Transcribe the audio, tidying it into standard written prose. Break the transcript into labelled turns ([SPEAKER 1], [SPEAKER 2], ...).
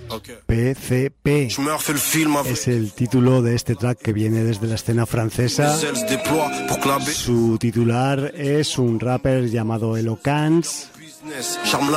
[SPEAKER 1] PCP es el título de este track que viene desde la escena francesa. Su titular es un rapper llamado Eloquence.